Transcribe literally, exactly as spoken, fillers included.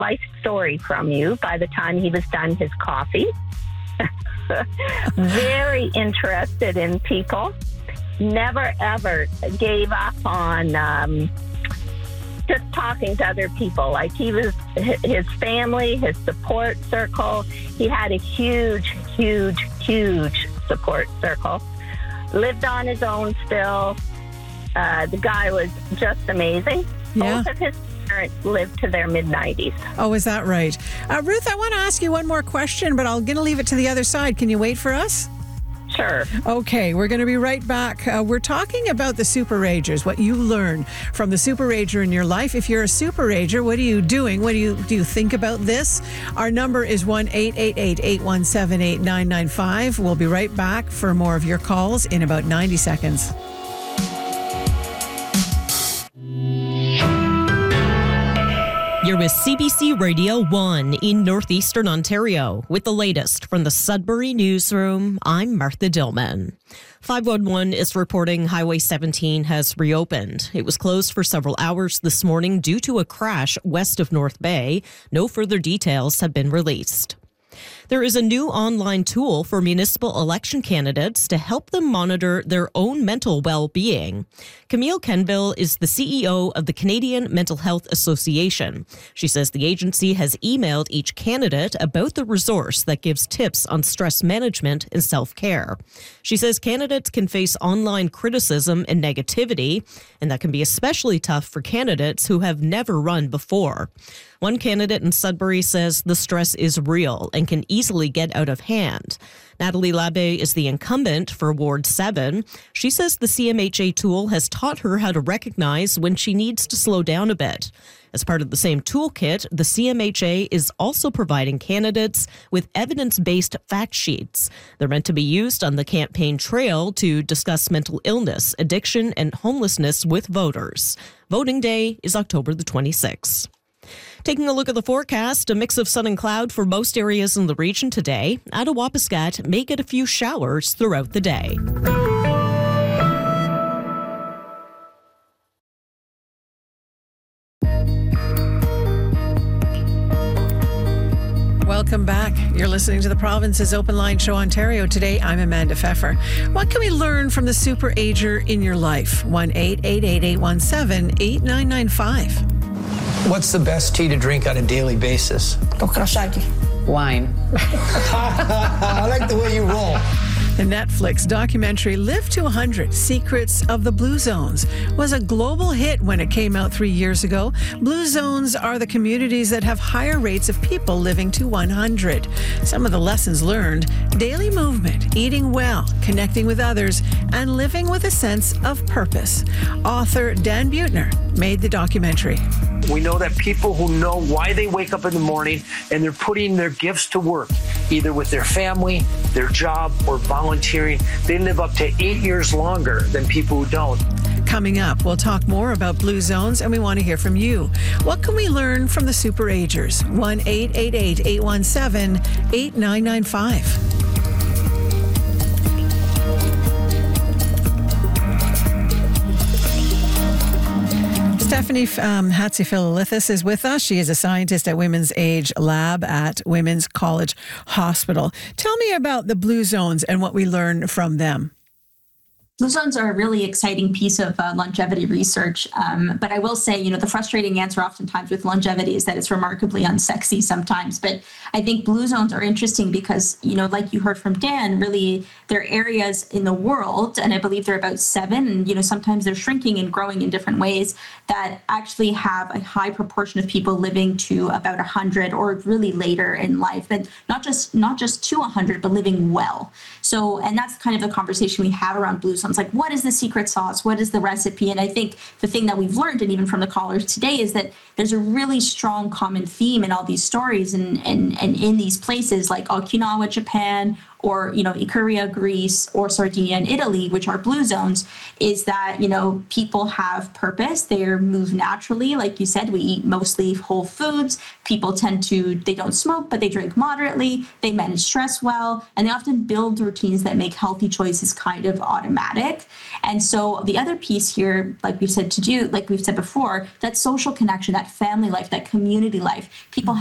life story from you by the time he was done his coffee. Very interested in people. Never, ever gave up on um, just talking to other people. Like he was, his family, his support circle. He had a huge, huge, huge support circle. Lived on his own still. Uh, the guy was just amazing. Yeah. Both of his parents lived to their mid nineties. Oh, is that right? Uh, Ruth, I want to ask you one more question, but I'm going to leave it to the other side. Can you wait for us? Sure. Okay, we're going to be right back. Uh, we're talking about the Super Agers, what you learn from the Super Ager in your life. If you're a Super Ager, what are you doing? What do you do you think about this? Our number is one eight eight eight, eight one seven, eight nine nine five. We'll be right back for more of your calls in about ninety seconds. You're with C B C Radio one in Northeastern Ontario. With the latest from the Sudbury Newsroom, I'm Martha Dillman. five one one is reporting Highway seventeen has reopened. It was closed for several hours this morning due to a crash west of North Bay. No further details have been released. There is a new online tool for municipal election candidates to help them monitor their own mental well-being. Camille Kenville is the C E O of the Canadian Mental Health Association. She says the agency has emailed each candidate about the resource that gives tips on stress management and self-care. She says candidates can face online criticism and negativity, and that can be especially tough for candidates who have never run before. One candidate in Sudbury says the stress is real and can easily get out of hand. Natalie Labbe is the incumbent for Ward seven. She says the C M H A tool has taught her how to recognize when she needs to slow down a bit. As part of the same toolkit, the C M H A is also providing candidates with evidence-based fact sheets. They're meant to be used on the campaign trail to discuss mental illness, addiction, and homelessness with voters. Voting day is October the twenty-sixth. Taking a look at the forecast, a mix of sun and cloud for most areas in the region today. Attawapiskat may get a few showers throughout the day. Welcome back. You're listening to the Province's Open Line Show Ontario. Today, I'm Amanda Pfeffer. What can we learn from the Super Ager in your life? one eight eight eight, eight one seven, eight nine nine five. What's the best tea to drink on a daily basis? Wine. I like the way you roll. The Netflix documentary Live to one hundred Secrets of the Blue Zones was a global hit when it came out three years ago. Blue zones are the communities that have higher rates of people living to one hundred. Some of the lessons learned: daily movement, eating well, connecting with others, and living with a sense of purpose. Author Dan Buettner made the documentary. We know that people who know why they wake up in the morning and they're putting their gifts to work, either with their family, their job, or volunteering, they live up to eight years longer than people who don't. Coming up, we'll talk more about Blue Zones, and we want to hear from you. What can we learn from the Super Agers? one eight eight eight, eight one seven, eight nine nine five. Stephanie um, Hatzifilalithis is with us. She is a scientist at Women's Age Lab at Women's College Hospital. Tell me about the Blue Zones and what we learn from them. Blue zones are a really exciting piece of uh, longevity research. Um, but I will say, you know, the frustrating answer oftentimes with longevity is that it's remarkably unsexy sometimes. But I think blue zones are interesting because, you know, like you heard from Dan, really they're areas in the world, and I believe they're about seven, and, you know, sometimes they're shrinking and growing in different ways, that actually have a high proportion of people living to about one hundred or really later in life. And not just not just to one hundred, but living well. So, and that's kind of the conversation we have around blue zones. Like, what is the secret sauce? What is the recipe? And I think the thing that we've learned, and even from the callers today, is that there's a really strong common theme in all these stories and, and, and in these places like Okinawa, Japan, or, you know, Ikuria, Greece, or Sardinia and Italy, which are blue zones, is that, you know, people have purpose. They move naturally. Like you said, we eat mostly whole foods. People tend to, they don't smoke, but they drink moderately. They manage stress well, and they often build routines that make healthy choices kind of automatic. And so the other piece here, like we've said to do, like we've said before, that social connection, that family life, that community life, people